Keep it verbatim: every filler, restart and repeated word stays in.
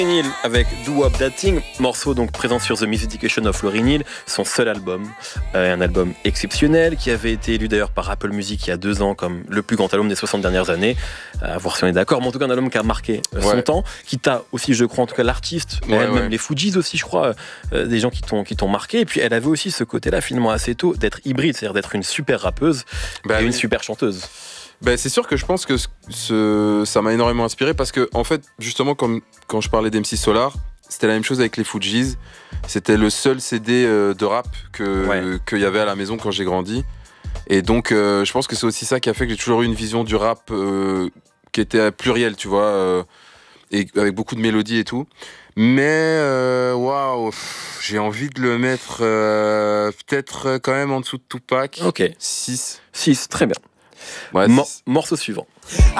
Lauryn Hill avec Do Wop That Thing, morceau donc présent sur The Mystification of Lauryn Hill, son seul album, euh, un album exceptionnel qui avait été élu d'ailleurs par Apple Music il y a deux ans comme le plus grand album des soixante dernières années, à voir si on est d'accord, mais en tout cas un album qui a marqué euh, son Ouais. temps, qui t'a aussi, je crois, en tout cas l'artiste, Ouais, elle, ouais. même les Fujis aussi, je crois, euh, des gens qui t'ont, qui t'ont marqué, et puis elle avait aussi ce côté-là finalement assez tôt d'être hybride, c'est-à-dire d'être une super rappeuse Bah et oui. une super chanteuse. Ben, c'est sûr que je pense que ce, ce- ça m'a énormément inspiré parce que, en fait, justement, comme quand je parlais d'M C Solar, c'était la même chose avec les Fujis. C'était le seul C D euh, de rap que, Ouais. qu'il y avait à la maison quand j'ai grandi. Et donc, euh, je pense que c'est aussi ça qui a fait que j'ai toujours eu une vision du rap euh, qui était plurielle, tu vois, euh, et avec beaucoup de mélodies et tout. Mais, euh, waouh, pff, j'ai envie de le mettre euh, peut-être euh, quand même en dessous de Tupac. Ok, six. six, très bien. Ouais, Mo- six. morceau suivant.